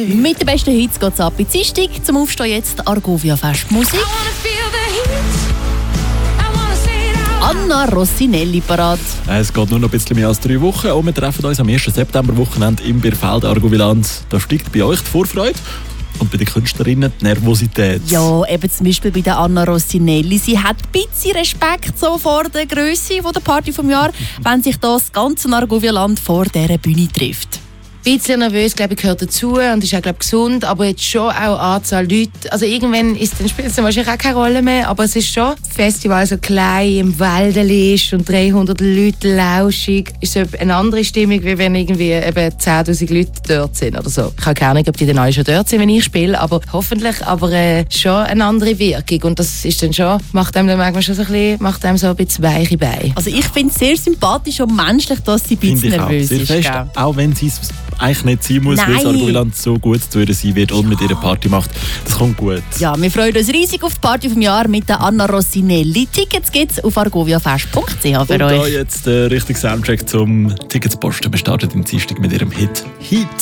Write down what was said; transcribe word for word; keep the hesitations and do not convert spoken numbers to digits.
Mit den besten Hits geht es ab in Dienstag. Zum Aufstehen jetzt Argovia Festmusik. Anna Rossinelli parat. Es geht nur noch ein bisschen mehr als drei Wochen und wir treffen uns am ersten September-Wochenende im Bierfeld Argovilanz. Da steigt bei euch die Vorfreude und bei den Künstlerinnen die Nervosität. Ja, eben zum Beispiel bei der Anna Rossinelli. Sie hat ein bisschen Respekt so vor der Grösse der Party vom Jahr, wenn sich das ganze Argovialand vor dieser Bühne trifft. Ein bisschen nervös, glaube ich, gehört dazu und ist auch, glaube ich, gesund, aber jetzt schon auch Anzahl Leute. Also irgendwann ist, dann spielt es dann wahrscheinlich auch keine Rolle mehr, aber es ist schon ein Festival so klein, im Walden ist und dreihundert Leute lauschig. Ist so eine andere Stimmung, wie wenn irgendwie eben zehntausend Leute dort sind oder so. Ich habe keine Ahnung, ob die dann alle schon dort sind, wenn ich spiele, aber hoffentlich aber äh, schon eine andere Wirkung und das ist dann schon, macht einem dann manchmal schon so ein bisschen, macht einem so ein bisschen weiche Beine. Also ich finde es sehr sympathisch und menschlich, dass sie ein bisschen nervös sehr ist. fest, Gell? auch wenn sie es eigentlich nicht sein muss, Nein. weil das Argoviland so gut zu ihr sein wird und mit ihrer Party macht. Das kommt gut. Ja, wir freuen uns riesig auf die Party vom Jahr mit der Anna Rossinelli. Tickets gibt's auf argoviafest punkt c h für und euch. da jetzt der richtige Soundtrack zum Tickets posten. Wir starten im Dienstag mit ihrem Hit «Heat».